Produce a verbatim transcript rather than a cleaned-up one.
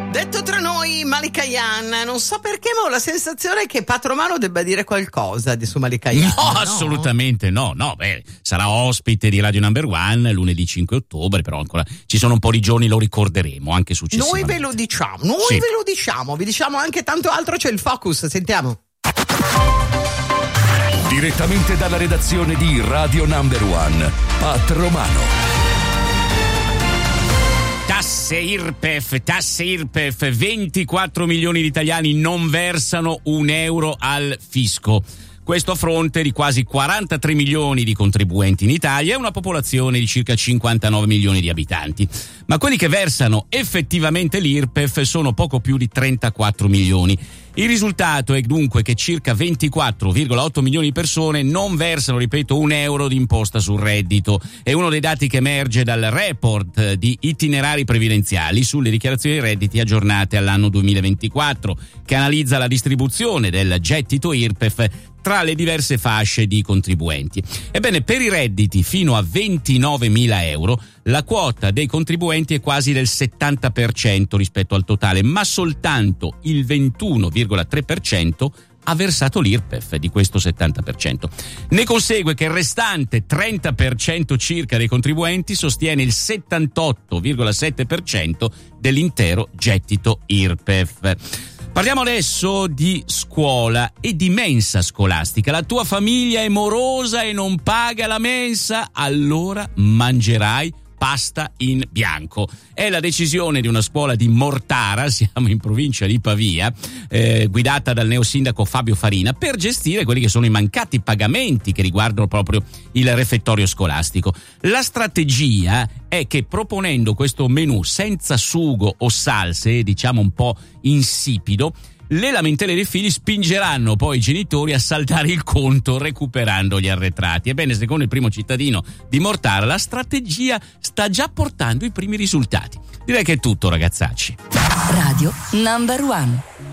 Detto tra noi, Malika Ayane, non so perché, ma ho la sensazione che Patromano debba dire qualcosa di su Malika Ayane. No, no, assolutamente no, no, beh, sarà ospite di Radio Number One lunedì cinque ottobre, però ancora ci sono un po' di giorni, lo ricorderemo anche successivamente. Noi ve lo diciamo, noi sì. ve lo diciamo, vi diciamo anche tanto altro, c'è il Focus, sentiamo. Direttamente dalla redazione di Radio Number One, Patromano. Tasse I R P E F, tasse I R P E F, ventiquattro milioni di italiani non versano un euro al fisco. Questo a fronte di quasi quarantatré milioni di contribuenti in Italia e una popolazione di circa cinquantanove milioni di abitanti. Ma quelli che versano effettivamente l'I R P E F sono poco più di trentaquattro milioni. Il risultato è dunque che circa ventiquattro virgola otto milioni di persone non versano, ripeto, un euro di imposta sul reddito. È uno dei dati che emerge dal report di itinerari previdenziali sulle dichiarazioni dei redditi aggiornate all'anno duemilaventiquattro, che analizza la distribuzione del gettito I R P E F tra le diverse fasce di contribuenti. Ebbene, per i redditi fino a ventinovemila euro la quota dei contribuenti è quasi del settanta per cento rispetto al totale, ma soltanto il ventuno virgola tre per cento ha versato l'I R P E F di questo settanta per cento. Ne consegue che il restante trenta per cento circa dei contribuenti sostiene il settantotto virgola sette per cento dell'intero gettito I R P E F. Parliamo adesso di scuola e di mensa scolastica. La tua famiglia è morosa e non paga la mensa? Allora mangerai pasta in bianco. È la decisione di una scuola di Mortara, siamo in provincia di Pavia, eh, guidata dal neosindaco Fabio Farina, per gestire quelli che sono i mancati pagamenti che riguardano proprio il refettorio scolastico. La strategia è che, proponendo questo menù senza sugo o salse, diciamo un po' insipido, le lamentele dei figli spingeranno poi i genitori a saldare il conto recuperando gli arretrati. Ebbene, secondo il primo cittadino di Mortara, la strategia sta già portando i primi risultati. Direi che è tutto, ragazzacci. Radio Number One.